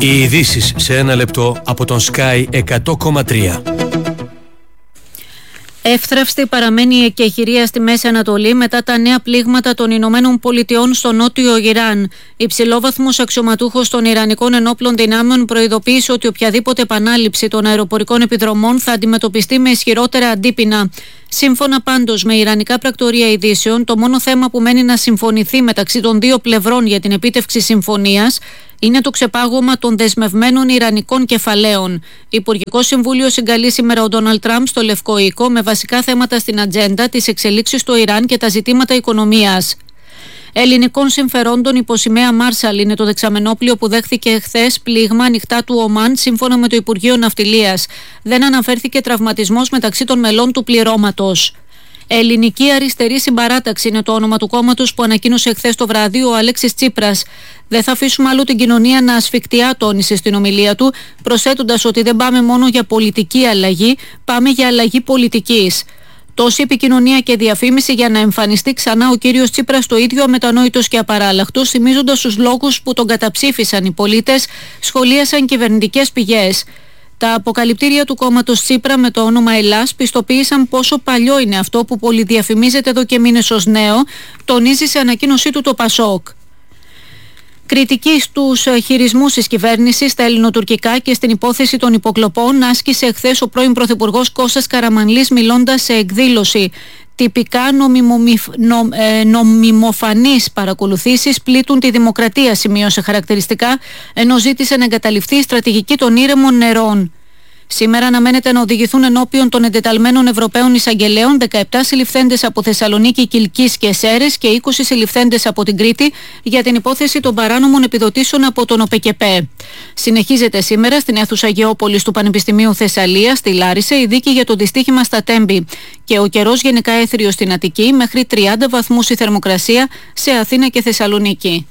Οι ειδήσεις σε ένα λεπτό από τον Sky 100,3. Εύθραυστη παραμένει η εκεχηρία στη Μέση Ανατολή μετά τα νέα πλήγματα των Ηνωμένων Πολιτειών στο νότιο Ιράν. Υψηλόβαθμος αξιωματούχος των Ιρανικών Ενόπλων Δυνάμεων προειδοποίησε ότι οποιαδήποτε επανάληψη των αεροπορικών επιδρομών θα αντιμετωπιστεί με ισχυρότερα αντίπεινα. Σύμφωνα πάντως με Ιρανικά πρακτορία ειδήσεων, το μόνο θέμα που μένει να συμφωνηθεί μεταξύ των δύο πλευρών για την επίτευξη συμφωνίας είναι το ξεπάγωμα των δεσμευμένων Ιρανικών κεφαλαίων. Υπουργικό Συμβούλιο συγκαλεί σήμερα ο Ντόναλντ Τραμπ στο Λευκό Οίκο με βασικά θέματα στην ατζέντα, τις εξελίξεις στο Ιράν και τα ζητήματα οικονομίας. Ελληνικών συμφερόντων υποσημαία Μάρσαλ είναι το δεξαμενόπλιο που δέχθηκε χθες πλήγμα ανοιχτά του Ομάν, σύμφωνα με το Υπουργείο Ναυτιλίας. Δεν αναφέρθηκε τραυματισμός μεταξύ των μελών του πληρώματος. Ελληνική Αριστερή Συμπαράταξη είναι το όνομα του κόμματος που ανακοίνωσε χθες το βράδυ ο Αλέξης Τσίπρας. Δεν θα αφήσουμε αλλού την κοινωνία να ασφικτιά, τόνισε στην ομιλία του, προσθέτοντας ότι δεν πάμε μόνο για πολιτική αλλαγή, πάμε για αλλαγή πολιτικής. Τόση επικοινωνία και διαφήμιση για να εμφανιστεί ξανά ο κύριος Τσίπρας το ίδιο αμετανόητος και απαράλλαχτος, θυμίζοντας τους λόγους που τον καταψήφισαν οι πολίτες, σχολίασαν κυβερνητικές πηγές. Τα αποκαλυπτήρια του κόμματος Τσίπρα με το όνομα Ελλάς πιστοποίησαν πόσο παλιό είναι αυτό που πολυδιαφημίζεται εδώ και μήνες ως νέο, τονίζει σε ανακοίνωσή του το Πασόκ. Κριτική στους χειρισμούς της κυβέρνησης στα ελληνοτουρκικά και στην υπόθεση των υποκλοπών άσκησε χθες ο πρώην Πρωθυπουργός Κώστας Καραμανλής μιλώντας σε εκδήλωση. Τυπικά νομιμοφανείς παρακολουθήσεις πλήττουν τη δημοκρατία, σημείωσε χαρακτηριστικά, ενώ ζήτησε να εγκαταλειφθεί η στρατηγική των ήρεμων νερών. Σήμερα αναμένεται να οδηγηθούν ενώπιον των εντεταλμένων Ευρωπαίων εισαγγελέων 17 συλληφθέντες από Θεσσαλονίκη, Κιλκής και Σέρρες και 20 συλληφθέντες από την Κρήτη για την υπόθεση των παράνομων επιδοτήσεων από τον ΟΠΕΚΕΠΕ. Συνεχίζεται σήμερα στην αίθουσα Γεώπολης του Πανεπιστημίου Θεσσαλίας, στη Λάρισα, η δίκη για το δυστύχημα στα Τέμπη. Και ο καιρός γενικά έθριος στην Αττική, μέχρι 30 βαθμούς η θερμοκρασία σε Αθήνα και Θεσσαλονίκη.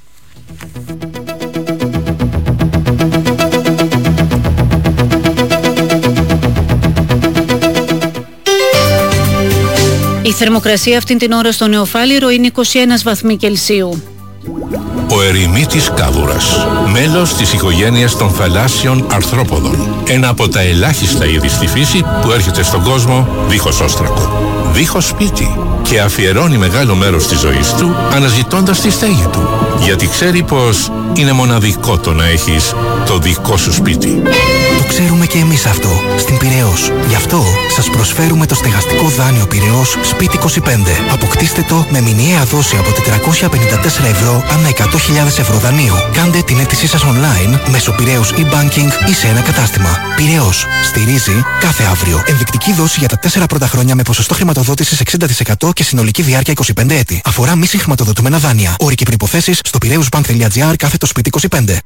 Η θερμοκρασία αυτήν την ώρα στο Νεοφάλιρο είναι 21 βαθμοί Κελσίου. Ο ερημίτης κάβουρας, μέλος της οικογένειας των θαλάσσιων αρθρόποδων. Ένα από τα ελάχιστα είδη στη φύση που έρχεται στον κόσμο δίχως όστρακο, δίχως σπίτι και αφιερώνει μεγάλο μέρος της ζωής του αναζητώντας τη στέγη του. Γιατί ξέρει πως είναι μοναδικό το να έχεις το δικό σου σπίτι. Το ξέρουμε και εμείς αυτό στην Πειραιώς. Γι' αυτό σας προσφέρουμε το στεγαστικό δάνειο Πειραιώς Σπίτι 25. Αποκτήστε το με μηνιαία δόση από 454 ευρώ ανά 100.000 ευρώ δανείου. Κάντε την αίτησή σας online μέσω Πειραιώς e-banking ή σε ένα κατάστημα. Πειραιώς. Στηρίζει κάθε αύριο. Ενδεικτική δόση για τα 4 πρώτα χρόνια με ποσοστό χρηματοδότησης 60% και συνολική διάρκεια 25 έτη. Αφορά μη συγχρηματοδοτούμενα δάνεια. Όροι και προϋποθέσεις στο piraeusbank.gr/Σπίτι 25.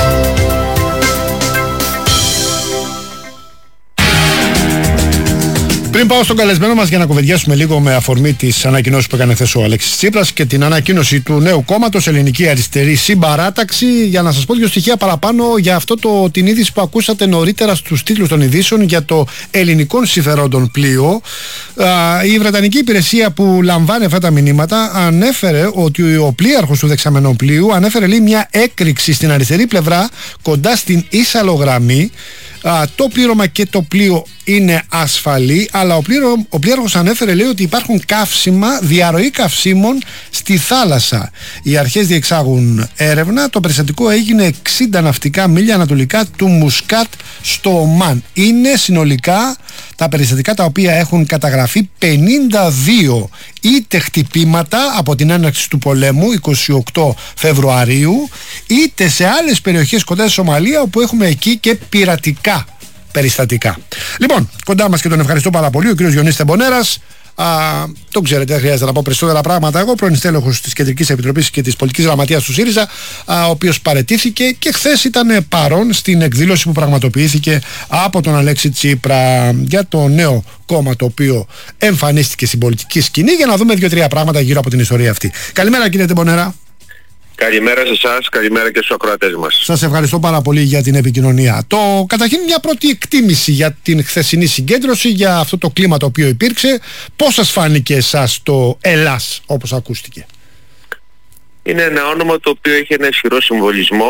Πριν πάω στον καλεσμένο μας για να κουβεντιάσουμε λίγο με αφορμή τις ανακοινώσεις που έκανε χθες ο Αλέξης Τσίπρας και την ανακοίνωση του νέου κόμματος Ελληνική Αριστερή Συμπαράταξη, για να σας πω δύο στοιχεία παραπάνω για αυτό την είδηση που ακούσατε νωρίτερα στους τίτλους των ειδήσεων για το ελληνικών συμφερόντων πλοίο. Η Βρετανική υπηρεσία που λαμβάνει αυτά τα μηνύματα ανέφερε ότι ο πλοίαρχος του δεξαμενού πλοίου ανέφερε μια έκρηξη στην αριστερή πλευρά κοντά στην ίσαλογραμμή. Το πλήρωμα και το πλοίο είναι ασφαλή, αλλά ο πλοίαρχος ανέφερε, λέει, ότι υπάρχουν καύσιμα, διαρροή καυσίμων στη θάλασσα. Οι αρχές διεξάγουν έρευνα. Το περιστατικό έγινε 60 ναυτικά μίλια ανατολικά του Μουσκάτ στο Ομάν. Είναι συνολικά τα περιστατικά τα οποία έχουν καταγραφεί 52 είτε χτυπήματα από την έναρξη του πολέμου 28 Φεβρουαρίου, είτε σε άλλες περιοχές κοντά στη Σομαλία, όπου έχουμε εκεί και πειρατικά περιστατικά. Λοιπόν, κοντά μας και τον ευχαριστώ πάρα πολύ, ο κ. Διονύσης Τεμπονέρας. Το ξέρετε, δεν χρειάζεται να πω περισσότερα πράγματα. Εγώ, πρώην στέλεχος της Κεντρικής Επιτροπής και της Πολιτικής Γραμματείας του ΣΥΡΙΖΑ, ο οποίος παραιτήθηκε και χθες ήταν παρόν στην εκδήλωση που πραγματοποιήθηκε από τον Αλέξη Τσίπρα για το νέο κόμμα το οποίο εμφανίστηκε στην πολιτική σκηνή, για να δούμε 2-3 πράγματα γύρω από την ιστορία αυτή. Καλημέρα, κύριε Τεμπονέρα. Καλημέρα σε εσάς, καλημέρα και στους ακροατές μας. Σας ευχαριστώ πάρα πολύ για την επικοινωνία. Καταρχήν μια πρώτη εκτίμηση για την χθεσινή συγκέντρωση, για αυτό το κλίμα το οποίο υπήρξε. Πώς σας φάνηκε εσάς το Ελλάς, όπως ακούστηκε? Είναι ένα όνομα το οποίο έχει ένα ισχυρό συμβολισμό.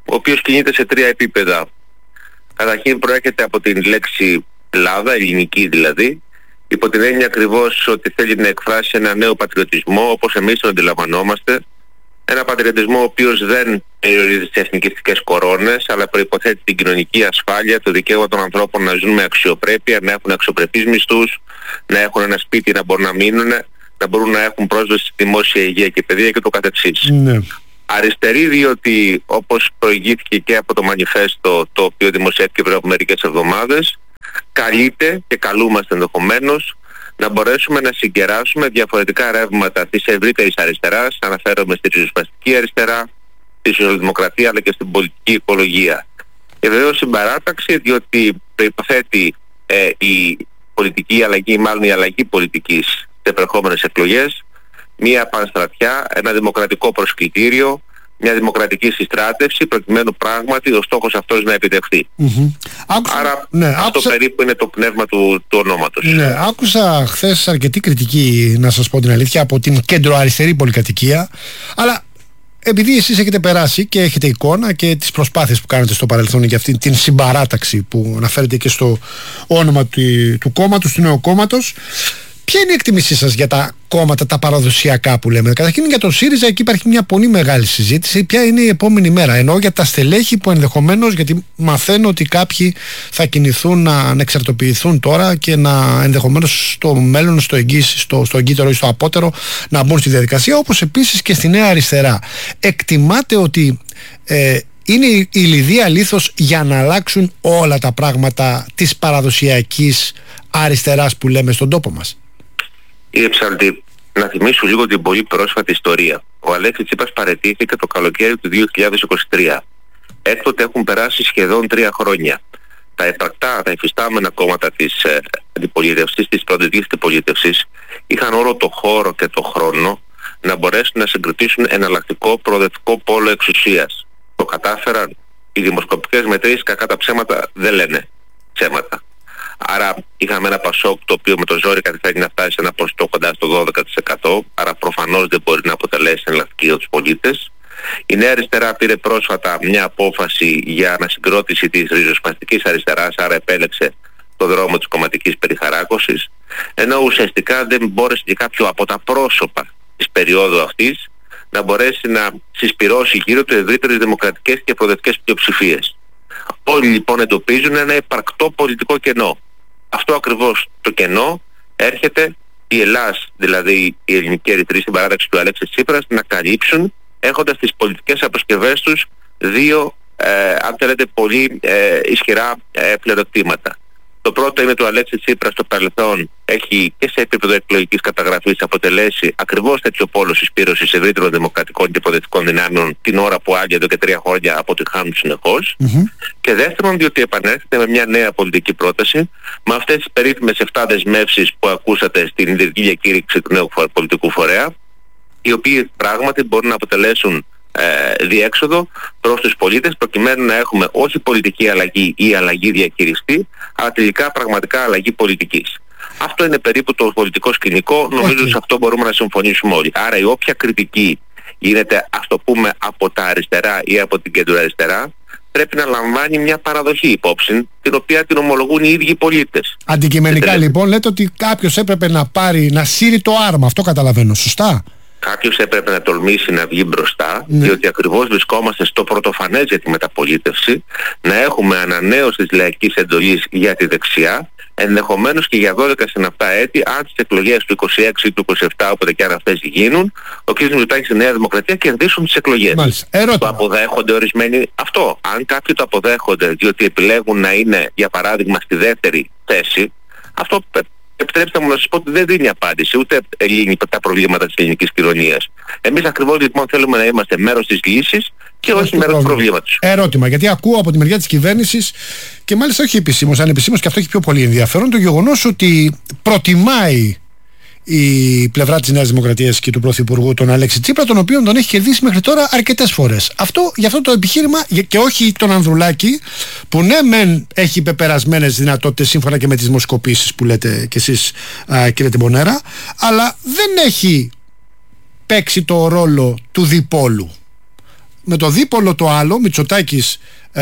ο οποίος κινείται σε 3 επίπεδα. Καταρχήν προέρχεται από την λέξη Ελλάδα, ελληνική δηλαδή, υπό την έννοια ακριβώς ότι θέλει να εκφράσει ένα νέο πατριωτισμό όπως εμείς τον αντιλαμβανόμαστε. Ένα πατριωτισμό ο οποίος δεν περιορίζεται στις εθνικιστικές κορώνες, αλλά προϋποθέτει την κοινωνική ασφάλεια, το δικαίωμα των ανθρώπων να ζουν με αξιοπρέπεια, να έχουν αξιοπρεπείς μισθούς, να έχουν ένα σπίτι να μπορούν να μείνουν, να μπορούν να έχουν πρόσβαση στη δημόσια υγεία και παιδεία και το καθεξής. Ναι. Αριστερή, διότι όπως προηγήθηκε και από το μανιφέστο το οποίο δημοσιεύτηκε πριν από μερικές εβδομάδες, καλείται και καλούμαστε ενδεχομένως να μπορέσουμε να συγκεράσουμε διαφορετικά ρεύματα της ευρύτερης αριστεράς, αναφέρομαι στη ριζοσπαστική αριστερά, στη σοσιαλδημοκρατία αλλά και στην πολιτική οικολογία. Και βεβαίως συμπαράταξη, διότι προϋποθέτει η πολιτική αλλαγή, ή μάλλον η αλλαγή πολιτικής σε επερχόμενες εκλογές, μια επαναστρατιά, ένα δημοκρατικό προσκλητήριο, μια δημοκρατική συστράτευση, προκειμένου πράγματι ο στόχος αυτός να επιτευχθεί. Άρα αυτό περίπου είναι το πνεύμα του ονόματος. Ναι, άκουσα χθες αρκετή κριτική, να σας πω την αλήθεια, από την κεντροαριστερή πολυκατοικία, αλλά επειδή εσείς έχετε περάσει και έχετε εικόνα και τις προσπάθειες που κάνετε στο παρελθόν για αυτή την συμπαράταξη που αναφέρεται και στο όνομα του κόμματος, του νέου κόμματος, ποια είναι η εκτίμησή σας για τα κόμματα, τα παραδοσιακά που λέμε? Καταρχήν για τον ΣΥΡΙΖΑ, εκεί υπάρχει μια πολύ μεγάλη συζήτηση. Ποια είναι η επόμενη μέρα? Ενώ για τα στελέχη που ενδεχομένως, γιατί μαθαίνω ότι κάποιοι θα κινηθούν να ανεξαρτοποιηθούν τώρα και να ενδεχομένως στο μέλλον, στο εγκύτερο ή στο απότερο να μπουν στη διαδικασία, όπως επίσης και στη Νέα Αριστερά. Εκτιμάτε ότι είναι η λιδία λίθος για να αλλάξουν όλα τα πράγματα της παραδοσιακής αριστεράς που λέμε στον τόπο μας? Κύριε Ψαλτή, να θυμίσω λίγο την πολύ πρόσφατη ιστορία. Ο Αλέξης Τσίπρας παραιτήθηκε το καλοκαίρι του 2023. Έκτοτε έχουν περάσει σχεδόν 3 χρόνια. Τα υφιστάμενα κόμματα της αντιπολίτευσης, της προοδευτικής αντιπολίτευσης, είχαν όλο το χώρο και το χρόνο να μπορέσουν να συγκροτήσουν εναλλακτικό προοδευτικό πόλο εξουσίας. Το κατάφεραν. Οι δημοσκοπικές μετρήσεις, κακά τα ψέματα, δεν λένε ψέματα. Άρα είχαμε ένα Πασόκ το οποίο με το ζόρι καταφέρει να φτάσει σε ένα ποσοστό κοντά στο 12%, άρα προφανώς δεν μπορεί να αποτελέσει εναλλακτική για τους πολίτες. Η Νέα Αριστερά πήρε πρόσφατα μια απόφαση για ανασυγκρότηση της ριζοσπαστικής αριστεράς, άρα επέλεξε το δρόμο της κομματικής περιχαράκωσης, ενώ ουσιαστικά δεν μπόρεσε και κάποιο από τα πρόσωπα της περίοδου αυτής να μπορέσει να συσπυρώσει γύρω του ευρύτερες δημοκρατικές και προοδευτικές πλειοψηφίες. Όλοι λοιπόν εντοπίζουν ένα υπαρκτό πολιτικό κενό. Αυτό ακριβώς το κενό έρχεται η Ελλάς, δηλαδή η ελληνική ερυθρή συμπαράταξη του Αλέξη Τσίπρας, να καλύψουν, έχοντας τις πολιτικές αποσκευές τους δύο, αν θέλετε, πολύ ισχυρά πλεονεκτήματα. Το πρώτο είναι το Αλέξη Τσίπρας στο παρελθόν έχει και σε επίπεδο εκλογικής καταγραφής αποτελέσει ακριβώς τέτοιο πόλο συσπήρωσης ευρύτερων δημοκρατικών και προοδευτικών δυνάμεων την ώρα που άλλοι εδώ και 3 χρόνια αποτυχάνουν συνεχώς. Και δεύτερον, διότι επανέρχεται με μια νέα πολιτική πρόταση, με αυτές τις περίφημες 7 δεσμεύσεις που ακούσατε στην ιδρυτική διακήρυξη του νέου πολιτικού φορέα, οι οποίες πράγματι μπορούν να αποτελέσουν διέξοδο προς τους πολίτες, προκειμένου να έχουμε όχι πολιτική αλλαγή ή αλλαγή διακυριστή, αλλά τελικά πραγματικά αλλαγή πολιτικής. Αυτό είναι περίπου το πολιτικό σκηνικό. Νομίζω σε αυτό μπορούμε να συμφωνήσουμε όλοι. Άρα η όποια κριτική γίνεται, ας το πούμε, από τα αριστερά ή από την κεντροαριστερά, πρέπει να λαμβάνει μια παραδοχή υπόψη, την οποία την ομολογούν οι ίδιοι πολίτες. Αντικειμενικά λοιπόν λέτε ότι κάποιος έπρεπε να σύρει το άρμα. Αυτό καταλαβαίνω, σωστά? Κάποιος έπρεπε να τολμήσει να βγει μπροστά, διότι ακριβώς βρισκόμαστε στο πρωτοφανές για τη μεταπολίτευση, να έχουμε ανανέωση της λαϊκής εντολής για τη δεξιά, ενδεχομένως και για 12 συναυτά έτη, αν τις εκλογές του 26 ή του 27, όποτε και αν αυτές γίνουν, ο κ. Μητσοτάκης στη Νέα Δημοκρατία κερδίσουν τις εκλογές. Το αποδέχονται ορισμένοι αυτό? Αν κάποιοι το αποδέχονται διότι επιλέγουν να είναι, για παράδειγμα, στη δεύτερη θέση, αυτό επιτρέψτε μου να σας πω ότι δεν δίνει απάντηση, ούτε λύνει τα προβλήματα της ελληνικής κοινωνίας. Εμείς ακριβώς λοιπόν θέλουμε να είμαστε μέρος της λύσης και όχι μέρος του προβλήματος. Ερώτημα, γιατί ακούω από τη μεριά της κυβέρνησης, και μάλιστα όχι επισήμως, ανεπισήμως, και αυτό έχει πιο πολύ ενδιαφέρον, το γεγονός ότι προτιμάει η πλευρά της Νέας Δημοκρατίας και του Πρωθυπουργού τον Αλέξη Τσίπρα, τον οποίον τον έχει κερδίσει μέχρι τώρα αρκετές φορές. Γι' αυτό το επιχείρημα, και όχι τον Ανδρουλάκη, που ναι μεν έχει πεπερασμένες δυνατότητες σύμφωνα και με τις δημοσκοπήσεις που λέτε κι εσείς, κύριε Τιμπονέρα, αλλά δεν έχει παίξει το ρόλο του διπόλου. με το δίπολο το άλλο, Μητσοτάκης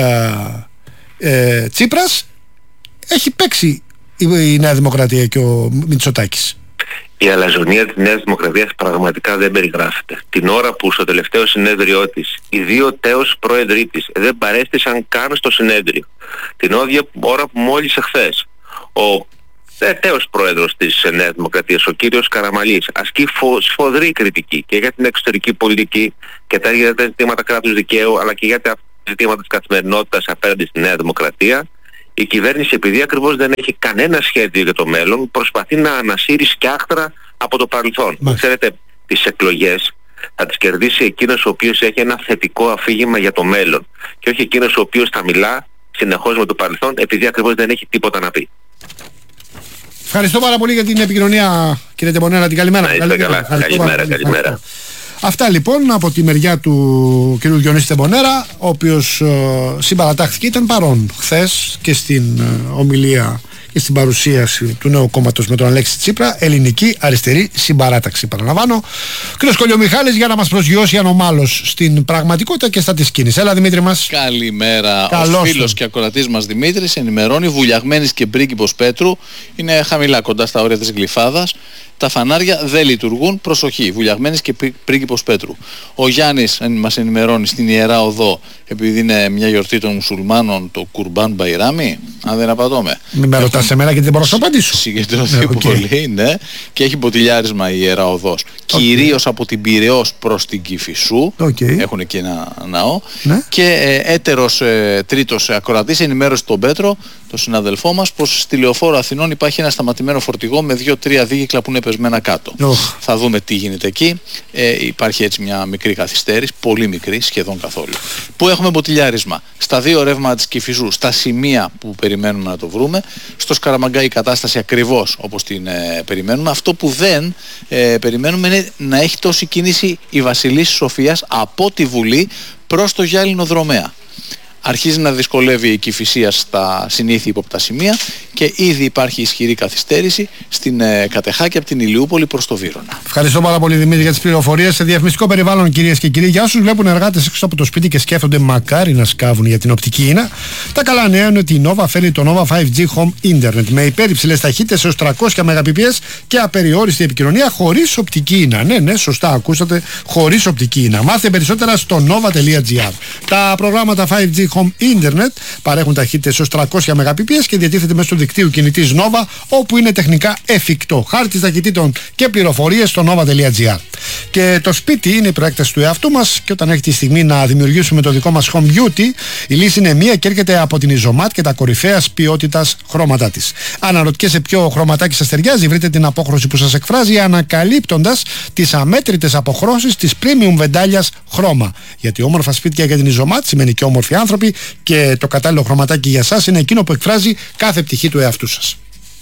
Τσίπρας, έχει παίξει η Νέα Δημοκρατία και ο Μητσοτάκης. Η αλαζονία της Νέας Δημοκρατίας πραγματικά δεν περιγράφεται. Την ώρα που στο τελευταίο συνέδριό της οι δύο τέος πρόεδροι της δεν παρέστησαν καν στο συνέδριο, την ώρα που μόλις εχθές ο τέος πρόεδρος της Νέας Δημοκρατίας, ο κύριος Καραμανλής, ασκεί σφοδρή κριτική και για την εξωτερική πολιτική και για τα ζητήματα κράτους δικαίου, αλλά και για τα ζητήματα της καθημερινότητας απέναντι στη Νέα Δημοκρατία, η κυβέρνηση, επειδή ακριβώς δεν έχει κανένα σχέδιο για το μέλλον, προσπαθεί να ανασύρει σκιάχτρα από το παρελθόν. Ξέρετε, τις εκλογές θα τις κερδίσει εκείνος ο οποίος έχει ένα θετικό αφήγημα για το μέλλον και όχι εκείνος ο οποίος θα μιλά συνεχώς με το παρελθόν, επειδή ακριβώς δεν έχει τίποτα να πει. Ευχαριστώ πάρα πολύ για την επικοινωνία, κύριε Τεμπονέρα. Την καλημέρα. Καλημέρα. Αυτά λοιπόν από τη μεριά του κ. Διονύση Τεμπονέρα, ο οποίος συμπαρατάχθηκε, ήταν παρόν χθες και στην ομιλία και στην παρουσίαση του νέου κόμματος με τον Αλέξη Τσίπρα, Ελληνική Αριστερή Συμπαράταξη. Παραλαμβάνω, κ. Κολιομιχάλης, για να μας προσγειώσει ανομάλως στην πραγματικότητα και στα της κίνησης. Έλα, Δημήτρη μας. Καλημέρα. Ο φίλος και ακροατής μας Δημήτρης ενημερώνει: Βουλιαγμένης και Πρίγκιπος Πέτρου είναι χαμηλά, κοντά στα όρια της Γλυφάδας. Τα φανάρια δεν λειτουργούν. Προσοχή. Βουλιαγμένης και Πρίγκιπος Πέτρου. Ο Γιάννης μας ενημερώνει: στην Ιερά Οδό, επειδή είναι μια γιορτή των μουσουλμάνων, το Κουρμπάν Μπαϊράμι, αν δεν απατώμε. Μην με ρωτάς εμένα και δεν μπορώ να σου απαντήσω. Συγκεντρωθεί πολύ, ναι. Και έχει ποτηλιάρισμα η Ιερά Οδός. Κυρίως από την Πειραιώς προς την Κηφισού. Έχουν εκεί ένα ναό. Ναι. Και έτερος τρίτος ακροατής ενημέρωσε τον Πέτρο, τον συναδελφό μας, πως στη Λεωφόρο Αθηνών υπάρχει ένα σταματημένο φορτηγό με 2-3 δίγυκλα που είναι πεσμένα κάτω. Θα δούμε τι γίνεται εκεί. Υπάρχει έτσι μια μικρή καθυστέρηση, πολύ μικρή, σχεδόν καθόλου. Που έχουμε ποτηλιάρισμα στα δύο ρεύματα της Κηφισού, στα σημεία που περιμένουμε να το βρούμε. Στο Σκαραμαγκά η κατάσταση ακριβώς όπως την περιμένουμε. Αυτό που δεν περιμένουμε είναι να έχει τόση κίνηση η Βασιλίσσης Σοφίας από τη Βουλή προς το Γυάλινο Δρομέα. Αρχίζει να δυσκολεύει η Κηφισία στα συνήθεια ύποπτα σημεία και ήδη υπάρχει ισχυρή καθυστέρηση στην Κατεχάκη από την Ηλιούπολη προς το Βύρωνα. Ευχαριστώ πάρα πολύ, Δημήτρη, για τις πληροφορίες. Σε διαφημιστικό περιβάλλον, κυρίες και κύριοι, για όσους βλέπουν εργάτες έξω από το σπίτι και σκέφτονται μακάρι να σκάβουν για την οπτική ίνα, τα καλά νέα είναι ότι η Nova φέρει το Nova 5G Home Internet με υπέρυψηλες ταχύτητες έως 300 Mbps και απεριόριστη επικοινωνία χωρίς οπτική ίνα. Ναι, σωστά ακούσατε, χωρίς οπτική ίνα. Μάθετε περισσότερα στο nova.gr. Τα προγράμματα 5G Home Internet παρέχουν ταχύτητες έως 300 Mbps και διατίθεται μέσω του δικτύου κινητής Nova, όπου είναι τεχνικά εφικτό. Χάρτης ταχυτήτων και πληροφορίες στο nova.gr. Και το σπίτι είναι η προέκταση του εαυτού μας, και όταν έχει τη στιγμή να δημιουργήσουμε το δικό μας home beauty, η λύση είναι μία και έρχεται από την Isomat και τα κορυφαίας ποιότητας χρώματά της. Αν αναρωτιέσαι ποιο χρωματάκι σας ταιριάζει, βρείτε την απόχρωση που σας εκφράζει, ανακαλύπτοντας τις αμέτρητες αποχρώσεις της premium βεντάλιας χρώμα. Γιατί όμορφα σπίτια για την Isomat σημαίνει και όμορφοι άνθρωποι, και το κατάλληλο χρωματάκι για σας είναι εκείνο που εκφράζει κάθε πτυχή του εαυτού σας.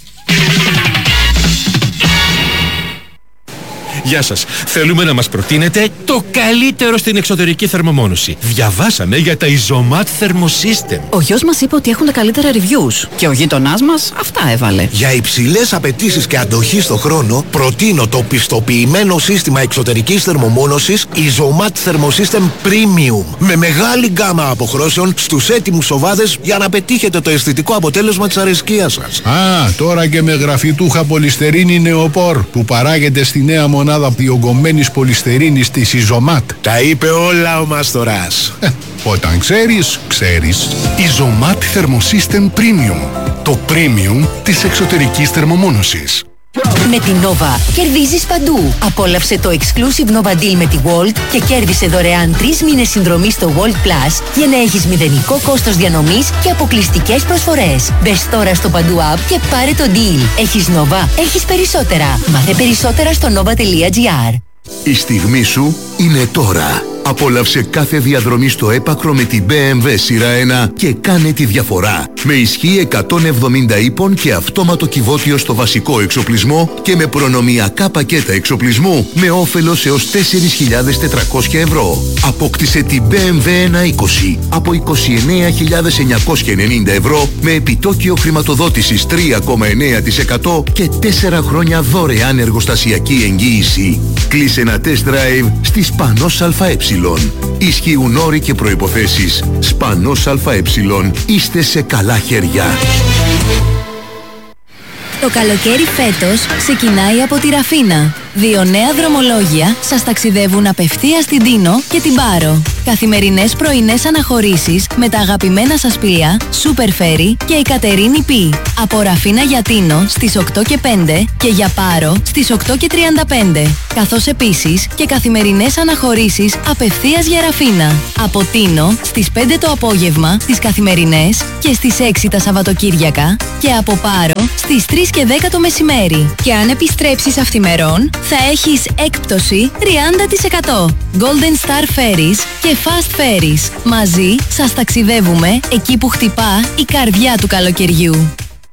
Γεια σας. Θέλουμε να μας προτείνετε το καλύτερο στην εξωτερική θερμομόνωση. Διαβάσαμε για τα Isomat Thermosystem. Ο γιος μας είπε ότι έχουν τα καλύτερα reviews και ο γείτονάς μας αυτά έβαλε. Για υψηλές απαιτήσεις και αντοχή στο χρόνο, προτείνω το πιστοποιημένο σύστημα εξωτερικής θερμομόνωσης Isomat Thermosystem Premium. Με μεγάλη γκάμα αποχρώσεων στους έτοιμους σοβάδες για να πετύχετε το αισθητικό αποτέλεσμα της αρεσκίας σας. Τώρα και με γραφιτούχα πολυστερίνη νεοπόρ που παράγεται στη νέα μονάδα διογκωμένης πολυστερίνης της Isomat. Τα είπε όλα ο Μάστορας. Όταν ξέρεις, ξέρεις. Isomat Thermosystem Premium. Το premium της εξωτερικής θερμομόνωσης. Με την Nova κερδίζεις παντού. Απόλαυσε το exclusive Nova Deal με τη Walt και κέρδισε δωρεάν 3 μήνες συνδρομή στο Walt Plus για να έχεις μηδενικό κόστος διανομής και αποκλειστικές προσφορές. Μπες τώρα στο παντού app και πάρε το deal. Έχεις Nova, έχεις περισσότερα. Μάθε περισσότερα στο nova.gr. Η στιγμή σου είναι τώρα. Απόλαυσε κάθε διαδρομή στο έπακρο με την BMW σειρά 1 και κάνε τη διαφορά. Με ισχύ 170 ύπων και αυτόματο κυβότιο στο βασικό εξοπλισμό και με προνομιακά πακέτα εξοπλισμού με όφελος έως 4.400 ευρώ. Απόκτησε την BMW 120 από 29.990 ευρώ με επιτόκιο χρηματοδότησης 3,9% και 4 χρόνια δωρεάν εργοστασιακή εγγύηση. Κλείσε ένα test drive στη Σπανός ΑΕ. Ισχύουν όροι και προϋποθέσεις. Σπανός ΑΕ. Είστε σε καλά χέρια. Το καλοκαίρι φέτος ξεκινάει από τη Ραφίνα. 2 νέα δρομολόγια σας ταξιδεύουν απευθείας στην Τίνο και την Πάρο. Καθημερινές πρωινές αναχωρήσεις με τα αγαπημένα σας πλοία Super Ferry και η Κατερίνη Πι. Από Ραφίνα για Τίνο στις 8 και 5 και για Πάρο στις 8 και 35. Καθώς επίσης και καθημερινές αναχωρήσεις απευθείας για Ραφίνα. Από Τίνο στις 5 το απόγευμα τις καθημερινές και στις 6 τα Σαββατοκύριακα και από Πάρο στις 3 και 10 το μεσημέρι. Και αν επιστρέψεις αυθημερών θα έχεις έκπτωση 30%. Golden Star Ferries και Fast Ferries. Μαζί σας ταξιδεύουμε εκεί που χτυπά η καρδιά του καλοκαιριού.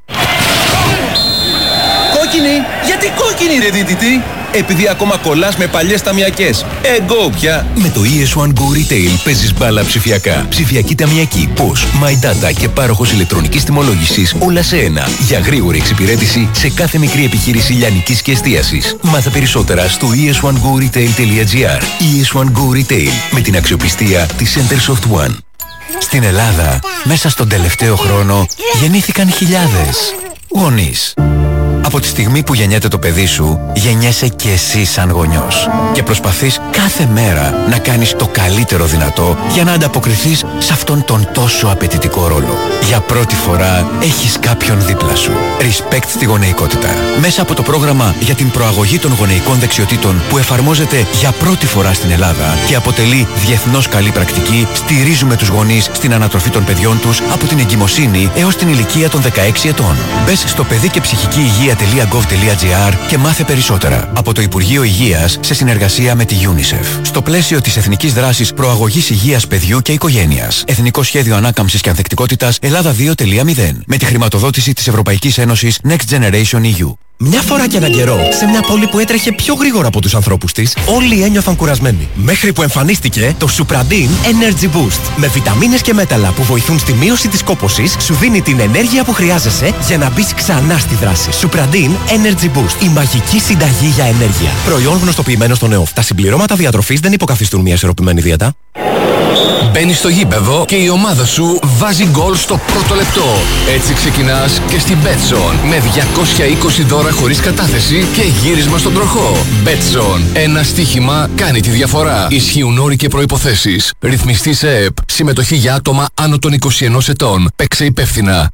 Κόκκινη! Γιατί κόκκινη ρε δίδυτη? Επειδή ακόμα κολλάς με παλιές ταμιακές. Go πια! Με το ES1 Go Retail παίζεις μπάλα ψηφιακά. Ψηφιακή ταμιακή, POS, My Data και πάροχος ηλεκτρονικής τιμολόγησης όλα σε ένα. Για γρήγορη εξυπηρέτηση σε κάθε μικρή επιχείρηση λιανικής και εστίασης. Μάθε περισσότερα στο es1goretail.gr. ES1 Go Retail με την αξιοπιστία της Centersoft One. Στην Ελλάδα, μέσα στον τελευταίο χρόνο, γεννήθηκαν χιλιάδες γονείς. Από τη στιγμή που γεννιέται το παιδί σου, γεννιέσαι και εσύ σαν γονιός. Και προσπαθείς κάθε μέρα να κάνεις το καλύτερο δυνατό για να ανταποκριθείς σε αυτόν τον τόσο απαιτητικό ρόλο. Για πρώτη φορά έχεις κάποιον δίπλα σου. Respect στη γονεϊκότητα. Μέσα από το πρόγραμμα για την προαγωγή των γονεϊκών δεξιοτήτων που εφαρμόζεται για πρώτη φορά στην Ελλάδα και αποτελεί διεθνώς καλή πρακτική, στηρίζουμε τους γονείς στην ανατροφή των παιδιών τους από την εγκυμοσύνη έως την ηλικία των 16 ετών. Μπες στο παιδί και ψυχική υγεία.gov.gr και μάθε περισσότερα. Από το Υπουργείο Υγείας σε συνεργασία με τη UNICEF. Στο πλαίσιο της Εθνικής Δράσης Προαγωγής Υγείας Παιδιού και Οικογένειας. Εθνικό Σχέδιο Ανάκαμψης και Ανθεκτικότητας Ελλάδα 2.0. Με τη χρηματοδότηση της Ευρωπαϊκής Ένωσης Next Generation EU. Μια φορά και έναν καιρό, σε μια πόλη που έτρεχε πιο γρήγορα από τους ανθρώπους της, όλοι ένιωθαν κουρασμένοι. Μέχρι που εμφανίστηκε το Supradin Energy Boost. Με βιταμίνες και μέταλλα που βοηθούν στη μείωση της κόπωσης, σου δίνει την ενέργεια που χρειάζεσαι για να μπεις ξανά στη δράση. Supradin Energy Boost. Η μαγική συνταγή για ενέργεια. Προϊόν γνωστοποιημένο στο ΝΕΟΦ. Τα συμπληρώματα διατροφής δεν υποκαθιστούν μια ισορροπημένη δίαιτα. Μπαίνεις στο γήπεδο και η ομάδα σου βάζει γκολ στο πρώτο λεπτό. Έτσι ξεκινάς και στην Betson με 220 δώρα χωρίς κατάθεση και γύρισμα στον τροχό. Betson. Ένα στοίχημα κάνει τη διαφορά. Ισχύουν όροι και προϋποθέσεις. Ρυθμιστή σε ΕΕΠ. Συμμετοχή για άτομα άνω των 21 ετών. Παίξε υπεύθυνα.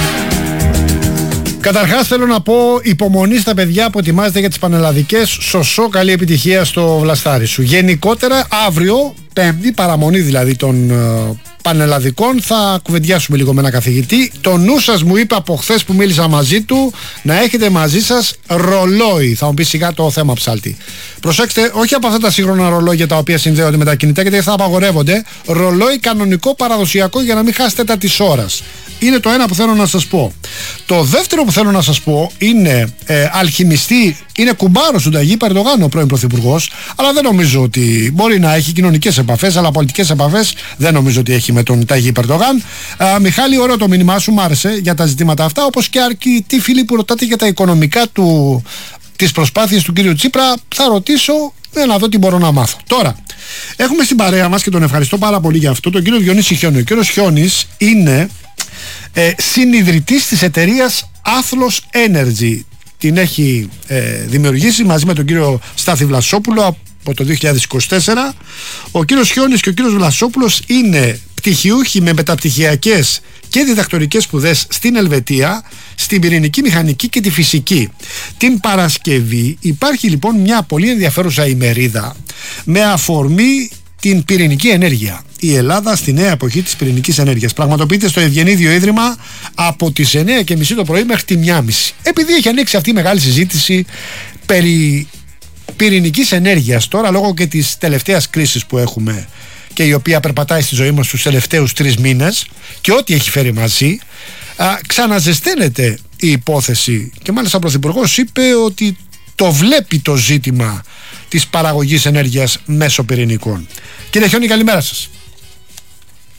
Καταρχάς θέλω να πω υπομονή στα παιδιά που ετοιμάζεται για τις πανελλαδικές. Σωσό, καλή επιτυχία στο βλαστάρι σου. Γενικότερα αύριο, Πέμπτη, παραμονή δηλαδή των πανελλαδικών, θα κουβεντιάσουμε λίγο με ένα καθηγητή. Το νου σας μου είπε από χθες που μίλησα μαζί του να έχετε μαζί σας ρολόι. Θα μου πει σιγά το θέμα, Ψάλτη. Προσέξτε, όχι από αυτά τα σύγχρονα ρολόγια τα οποία συνδέονται με τα κινητά, γιατί θα απαγορεύονται. Ρολόι κανονικό παραδοσιακό για να μην χάσετε τα της ώρας. Είναι το ένα που θέλω να σας πω. Το δεύτερο που θέλω να σας πω είναι αλχημιστή, είναι κουμπάρος του Ταγί Ερντογάν ο πρώην πρωθυπουργός, αλλά δεν νομίζω ότι μπορεί να έχει κοινωνικές επαφές, αλλά πολιτικές επαφές δεν νομίζω ότι έχει με τον Ταγί Ερντογάν. Μιχάλη, ωραίο το μήνυμά σου, μ' άρεσε για τα ζητήματα αυτά, όπως και αρκετοί φίλοι που ρωτάτε για τα οικονομικά της προσπάθειας του κύριου Τσίπρα. Θα ρωτήσω να δω τι μπορώ να μάθω. Τώρα, έχουμε στην παρέα μας και τον ευχαριστώ πάρα πολύ για αυτό, τον κύριο Διονύση Χιόνι. Ο κύριος Χιόνις είναι συνιδρυτής της εταιρείας Athlos Energy. Την έχει δημιουργήσει μαζί με τον κύριο Στάθη Βλασόπουλο από το 2024. Ο κύριος Χιόνις και ο κύριος Βλασόπουλος είναι πτυχιούχοι με μεταπτυχιακές και διδακτορικές σπουδές στην Ελβετία, στην πυρηνική μηχανική και τη φυσική. Την Παρασκευή υπάρχει λοιπόν μια πολύ ενδιαφέρουσα ημερίδα με αφορμή την πυρηνική ενέργεια. Η Ελλάδα στη νέα εποχή της πυρηνικής ενέργειας. Πραγματοποιείται στο Ευγενίδιο Ίδρυμα από τις 9:30 το πρωί μέχρι τη 1:30. Επειδή έχει ανοίξει αυτή η μεγάλη συζήτηση περί πυρηνικής ενέργειας τώρα, λόγω και της τελευταίας κρίσης που έχουμε και η οποία περπατάει στη ζωή μας τους τελευταίους 3 μήνες και ό,τι έχει φέρει μαζί, ξαναζεσταίνεται η υπόθεση και μάλιστα ο Πρωθυπουργός είπε ότι το βλέπει το ζήτημα της παραγωγής ενέργειας μέσω πυρηνικών. Κύριε Χιόνι, καλημέρα σας.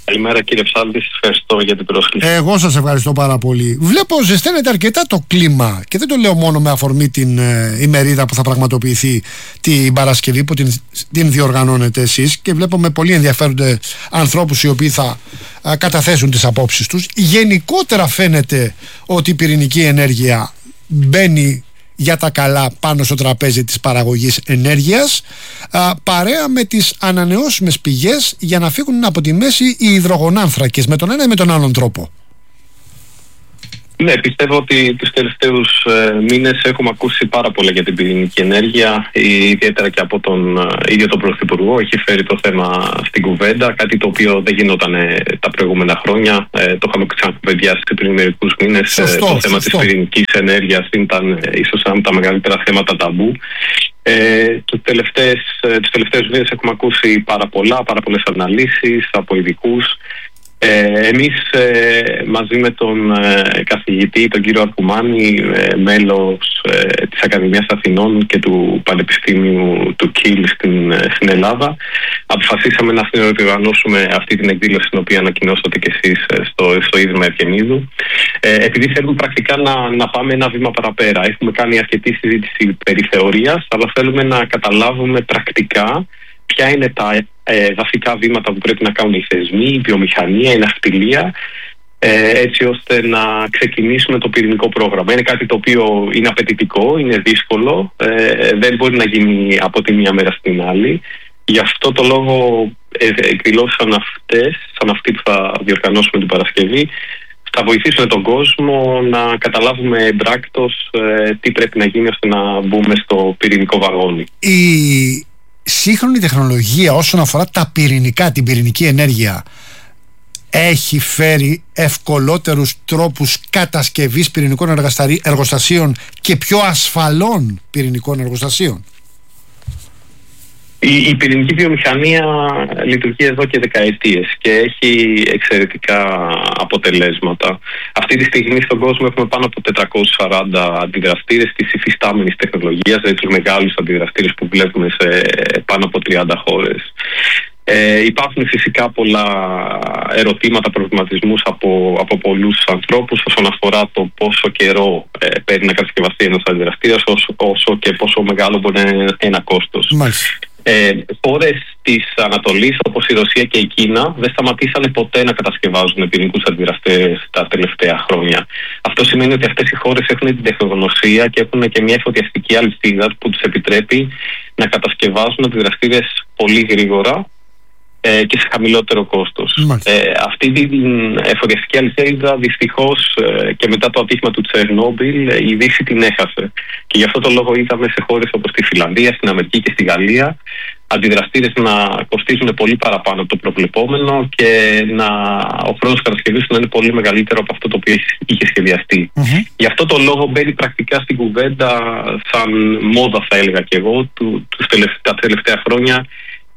Καλημέρα κύριε Ψάλτη, σας ευχαριστώ για την πρόσκληση. Εγώ σας ευχαριστώ πάρα πολύ. Βλέπω ζεσταίνεται αρκετά το κλίμα και δεν το λέω μόνο με αφορμή την ημερίδα που θα πραγματοποιηθεί την Παρασκευή που την διοργανώνετε εσείς, και βλέπω με πολύ ενδιαφέρονται ανθρώπους οι οποίοι θα καταθέσουν τις απόψεις τους. Γενικότερα φαίνεται ότι η πυρηνική ενέργεια μπαίνει για τα καλά πάνω στο τραπέζι της παραγωγής ενέργειας, παρέα με τις ανανεώσιμες πηγές, για να φύγουν από τη μέση οι υδρογονάνθρακες με τον ένα ή με τον άλλον τρόπο. Ναι, πιστεύω ότι τους τελευταίους μήνες έχουμε ακούσει πάρα πολλά για την πυρηνική ενέργεια, ιδιαίτερα και από τον ίδιο τον Πρωθυπουργό. Έχει φέρει το θέμα στην κουβέντα, κάτι το οποίο δεν γινόταν τα προηγούμενα χρόνια. Το είχαμε ξανακουβεντιάσει πριν μερικούς μήνες. Το θέμα της πυρηνικής ενέργειας ήταν ίσως ένα από τα μεγαλύτερα θέματα ταμπού. Τους τελευταίους μήνες έχουμε ακούσει πάρα πολλές αναλύσεις από ειδικούς. Εμείς μαζί με τον καθηγητή, τον κύριο Αρκουμάνη, μέλος της Ακαδημίας Αθηνών και του Πανεπιστήμιου του Κιλ στην Ελλάδα, αποφασίσαμε να συνδιοργανώσουμε αυτή την εκδήλωση, την οποία ανακοινώσατε και εσείς στο Ίδρυμα Ευγενίδου, επειδή θέλουμε πρακτικά να πάμε ένα βήμα παραπέρα. Έχουμε κάνει αρκετή συζήτηση περί θεωρίας, αλλά θέλουμε να καταλάβουμε πρακτικά ποια είναι τα βασικά βήματα που πρέπει να κάνουν οι θεσμοί, η βιομηχανία, η ναυτιλία, έτσι ώστε να ξεκινήσουμε το πυρηνικό πρόγραμμα. Είναι κάτι το οποίο είναι απαιτητικό, είναι δύσκολο, δεν μπορεί να γίνει από τη μία μέρα στην άλλη. Γι' αυτό το λόγο εκδηλώσεις σαν αυτή που θα διοργανώσουμε την Παρασκευή, θα βοηθήσουμε τον κόσμο να καταλάβουμε εμπράκτος τι πρέπει να γίνει ώστε να μπούμε στο πυρηνικό βαγόνι. Η σύγχρονη τεχνολογία όσον αφορά τα πυρηνικά, την πυρηνική ενέργεια, έχει φέρει ευκολότερους τρόπους κατασκευής πυρηνικών εργοστασίων και πιο ασφαλών πυρηνικών εργοστασίων. Η πυρηνική βιομηχανία λειτουργεί εδώ και δεκαετίες και έχει εξαιρετικά αποτελέσματα. Αυτή τη στιγμή στον κόσμο έχουμε πάνω από 440 αντιδραστήρες της υφιστάμενης τεχνολογίας, δηλαδή τους μεγάλους αντιδραστήρες που βλέπουμε σε πάνω από 30 χώρες. Υπάρχουν φυσικά πολλά ερωτήματα, προβληματισμούς από πολλούς ανθρώπους όσον αφορά το πόσο καιρό παίρνει να κατασκευαστεί ένας αντιδραστήρας, όσο και πόσο μεγάλο μπορεί να είναι ένα κόστος. Χώρες της Ανατολής όπως η Ρωσία και η Κίνα δεν σταματήσανε ποτέ να κατασκευάζουν πυρηνικούς αντιδραστήρες τα τελευταία χρόνια. Αυτό σημαίνει ότι αυτές οι χώρες έχουν την τεχνογνωσία και έχουν και μια εφοδιαστική αλυσίδα που τους επιτρέπει να κατασκευάζουν αντιδραστήρες πολύ γρήγορα και σε χαμηλότερο κόστος. Αυτή την εφοδιαστική αλυσίδα δυστυχώς και μετά το ατύχημα του Τσερνόμπιλ η Δύση την έχασε. Και γι' αυτό το λόγο είδαμε σε χώρες όπως τη Φιλανδία, στην Αμερική και στη Γαλλία αντιδραστήρες να κοστίζουν πολύ παραπάνω από το προβλεπόμενο και ο χρόνος κατασκευής να είναι πολύ μεγαλύτερο από αυτό το οποίο είχε σχεδιαστεί. Γι' αυτό το λόγο μπαίνει πρακτικά στην κουβέντα σαν μόδα, θα έλεγα και εγώ, τα τελευταία χρόνια,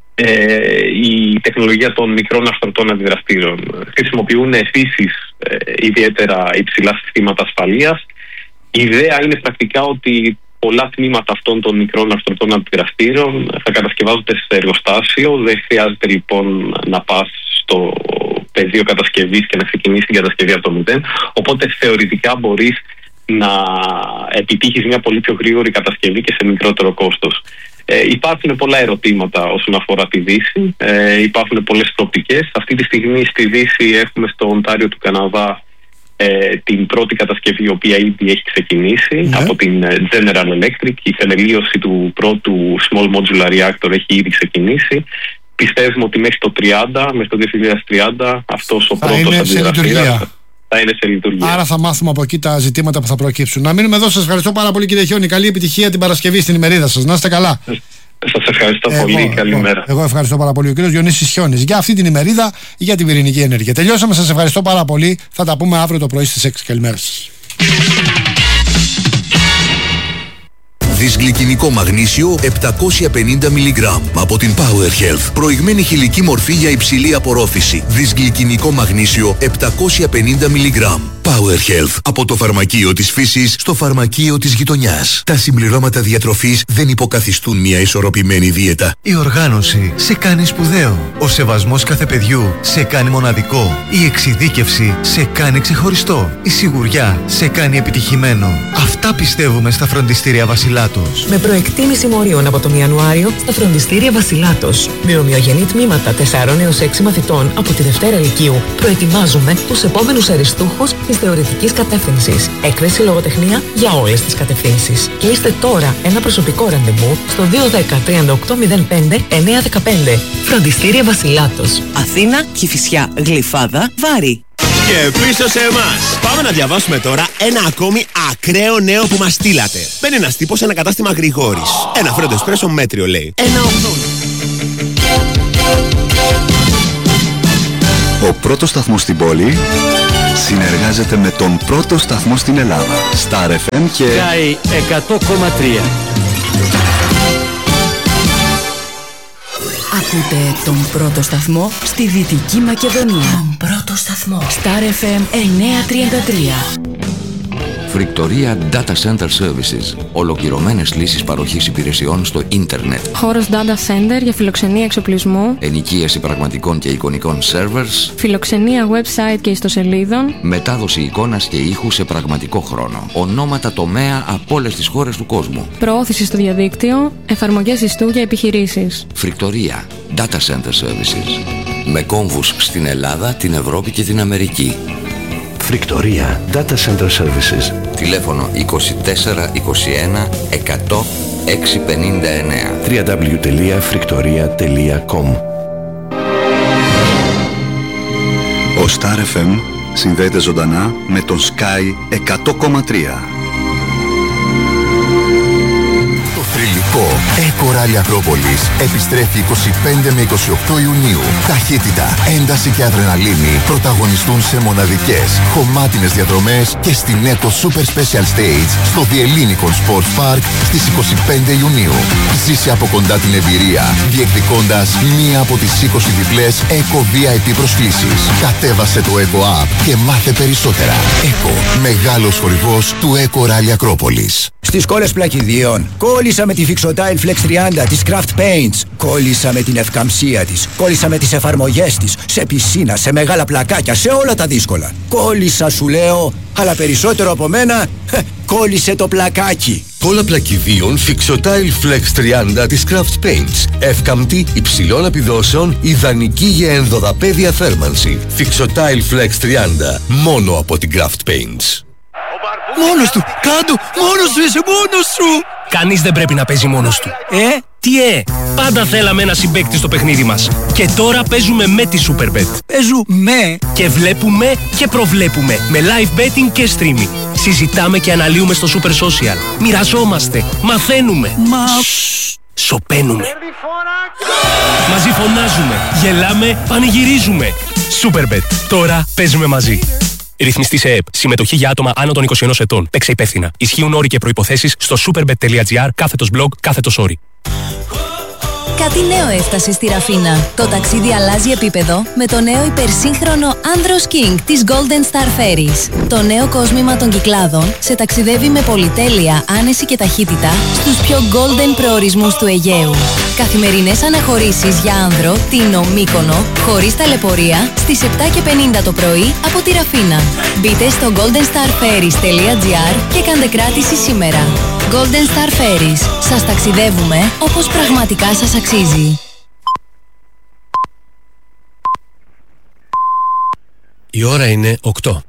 η τεχνολογία των μικρών αστρωτών αντιδραστήρων. Χρησιμοποιούν επίσης ιδιαίτερα υψηλά συστήματα ασφαλείας. Η ιδέα είναι πρακτικά ότι πολλά τμήματα αυτών των μικρών αστρωτών αντιδραστήρων θα κατασκευάζονται σε εργοστάσιο. Δεν χρειάζεται λοιπόν να πας στο πεδίο κατασκευής και να ξεκινήσει την κατασκευή από το μηδέν. Οπότε θεωρητικά μπορείς να επιτύχεις μια πολύ πιο γρήγορη κατασκευή και σε μικρότερο κόστος. Υπάρχουν πολλά ερωτήματα όσον αφορά τη Δύση, υπάρχουν πολλές προοπτικές. Αυτή τη στιγμή στη Δύση έχουμε στο Οντάριο του Καναδά την πρώτη κατασκευή, η οποία ήδη έχει ξεκινήσει από την General Electric. Η θεμελίωση του πρώτου Small Modular Reactor έχει ήδη ξεκινήσει. Πιστεύουμε ότι μέχρι το 2030 αυτός ο πρώτος αντιδραστήρας θα είναι σε λειτουργία. Άρα θα μάθουμε από εκεί τα ζητήματα που θα προκύψουν. Να μείνουμε εδώ. Σας ευχαριστώ πάρα πολύ, κύριε Χιόνι. Καλή επιτυχία την Παρασκευή στην ημερίδα σας. Να είστε καλά. Σας ευχαριστώ πολύ. Καλημέρα. Εγώ ευχαριστώ πάρα πολύ. Ο κύριος Διονύσης Χιόνης για αυτή την ημερίδα για την πυρηνική ενέργεια. Τελειώσαμε. Σας ευχαριστώ πάρα πολύ. Θα τα πούμε αύριο το πρωί στις 6. Καλημέρα σας. Δυσγλυκινικό μαγνήσιο 750 mg από την Power Health. Προηγμένη χηλική μορφή για υψηλή απορρόφηση. Δυσγλυκινικό μαγνήσιο 750 mg. Power Health. Από το φαρμακείο της φύσης στο φαρμακείο της γειτονιάς. Τα συμπληρώματα διατροφής δεν υποκαθιστούν μια ισορροπημένη δίαιτα. Η οργάνωση σε κάνει σπουδαίο. Ο σεβασμός κάθε παιδιού σε κάνει μοναδικό. Η εξειδίκευση σε κάνει ξεχωριστό. Η σιγουριά σε κάνει επιτυχημένο. Αυτά πιστεύουμε στα φροντιστήρια Βασιλάτος. Με προεκτίμηση μορίων από τον Ιανουάριο στα φροντιστήρια Βασιλάτος. Με ομοιογενή τμήματα 4 έως 6 μαθητών από τη Δευτέρα Λυκείου προετοιμάζουμε τους επόμενους αριστούχους της θεωρητικής κατεύθυνσης. Έκθεση λογοτεχνία για όλες τις κατευθύνσεις. Κλείστε τώρα ένα προσωπικό ραντεβού στο 210-3805-915. Φροντιστήρια Βασιλάτος. Αθήνα, Κηφισιά, Γλυφάδα, Βάρη. Και πίσω σε εμάς. Πάμε να διαβάσουμε τώρα ένα ακόμη ακραίο νέο που μας στείλατε. Μπαίνει ένας τύπος σε ένα κατάστημα Γρηγόρης. Ένα φρέντο εσπρέσο μέτριο λέει. 1,80. Ο πρώτος σταθμός στην πόλη συνεργάζεται με τον πρώτο σταθμό στην Ελλάδα. Star FM και Sky 100,3. Ακούτε τον πρώτο σταθμό στη Δυτική Μακεδονία. Τον πρώτο σταθμό. Star FM 933. Φρικτορία Data Center Services. Ολοκληρωμένες λύσεις παροχής υπηρεσιών στο ίντερνετ. Χώρος Data Center για φιλοξενία εξοπλισμού. Ενοικίαση πραγματικών και εικονικών servers. Φιλοξενία website και ιστοσελίδων. Μετάδοση εικόνας και ήχου σε πραγματικό χρόνο. Ονόματα τομέα από όλες τις χώρες του κόσμου. Προώθηση στο διαδίκτυο. Εφαρμογές ιστού για επιχειρήσεις. Φρικτορία Data Center Services. Με κόμβους στην Ελλάδα, την Ευρώπη και την Αμερική. Φρικτορία Data Center Services. Τηλέφωνο 24 21 100 659. www.friktoria.com. Ο Star FM συνδέεται ζωντανά με τον Sky 100,3. Θρυλικό Eco-Rally Ακρόπολης επιστρέφει 25 με 28 Ιουνίου. Ταχύτητα, ένταση και αδρεναλίνη πρωταγωνιστούν σε μοναδικές, χωμάτινες διαδρομές και στην Eco Super Special Stage στο The Ellinikon Sports Park στις 25 Ιουνίου. Ζήσε από κοντά την εμπειρία, διεκδικώντας μία από τις 20 διπλές Eco VIP προσκλήσεις. Κατέβασε το Eco App και μάθε περισσότερα. Eco, μεγάλος χορηγός του Eco-Rally Ακρόπολης. Στις κόλλες πλακιδίων, κόλλησα με τη Fixotile Flex 30 της Craft Paints. Κόλλησα με την ευκαμψία της. Κόλλησα με τις εφαρμογές της. Σε πισίνα, σε μεγάλα πλακάκια, σε όλα τα δύσκολα. Κόλλησα σου λέω, αλλά περισσότερο από μένα, κόλλησε το πλακάκι. Κόλλα πλακιδίων Fixotile Flex 30 της Craft Paints. Εύκαμπτη, υψηλών επιδόσεων, ιδανική για ενδοδαπέδια θέρμανση. Fixotile Flex 30, μόνο από την Craft Paints. Μόνος του! Κάντο! Μόνος σου είσαι! Μόνος σου! Κανείς δεν πρέπει να παίζει μόνος του. Τι πάντα θέλαμε ένα συμπαίκτη στο παιχνίδι μας. Και τώρα παίζουμε με τη Superbet. Παίζουμε! Και βλέπουμε και προβλέπουμε. Με live betting και streaming. Συζητάμε και αναλύουμε στο Super Social. Μοιραζόμαστε. Μαθαίνουμε. Σωπαίνουμε. Μαζί φωνάζουμε. Γελάμε. Πανηγυρίζουμε. Superbet. Τώρα παίζουμε μαζί. Ρυθμιστή σε ΕΕΠ. Συμμετοχή για άτομα άνω των 21 ετών. Παίξε υπεύθυνα. Ισχύουν όροι και προϋποθέσεις στο superbet.gr/blog/όροι. Κάτι νέο έφτασε στη Ραφίνα. Το ταξίδι αλλάζει επίπεδο με το νέο υπερσύγχρονο Andros King της Golden Star Ferries. Το νέο κόσμημα των Κυκλάδων σε ταξιδεύει με πολυτέλεια, άνεση και ταχύτητα στους πιο golden προορισμούς του Αιγαίου. Καθημερινές αναχωρήσεις για άνδρο, Τίνο, Μύκονο, χωρίς ταλαιπωρία, στις 7:50 το πρωί από τη Ραφίνα. Μπείτε στο goldenstarferries.gr και κάντε κράτηση σήμερα. Golden Star Ferries. Σας ταξιδεύουμε όπως πραγματικά σας αξίζει. Η ώρα είναι 8.